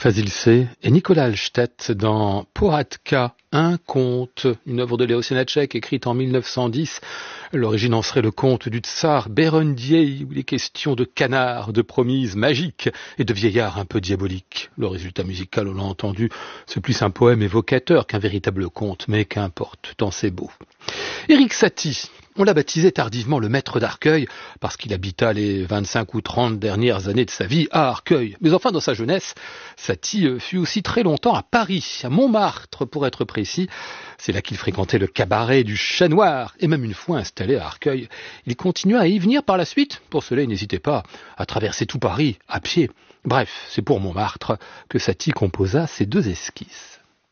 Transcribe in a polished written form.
Fazil C. et Nicolas Hallstedt dans Pohádka, un conte, une œuvre de Léo Sénacek écrite en 1910. L'origine en serait le conte du tsar Berendier, où il est question de canards, de promises magiques et de vieillards un peu diaboliques. Le résultat musical, on l'a entendu, c'est plus un poème évocateur qu'un véritable conte, mais qu'importe, tant c'est beau. Éric Satie, on l'a baptisé tardivement le maître d'Arcueil, parce qu'il habita les 25 ou 30 dernières années de sa vie à Arcueil. Mais enfin, dans sa jeunesse, Satie fut aussi très longtemps à Paris, à Montmartre pour être précis. C'est là qu'il fréquentait le cabaret du Chat Noir, et même une fois installé à Arcueil, il continua à y venir par la suite. Pour cela, il n'hésitait pas à traverser tout Paris, à pied. Bref, c'est pour Montmartre que Satie composa ces deux esquisses.